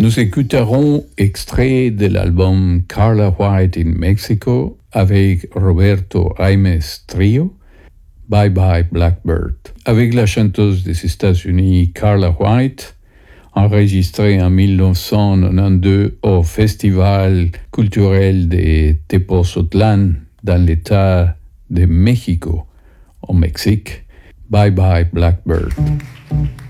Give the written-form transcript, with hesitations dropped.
Nous écouterons extrait de l'album Carla White in Mexico avec Roberto Aimes Trio, Bye Bye Blackbird, avec la chanteuse des États-Unis Carla White, enregistrée en 1992 au Festival culturel de Tepoztlán dans l'État de Mexico, au Mexique. Bye Bye Blackbird.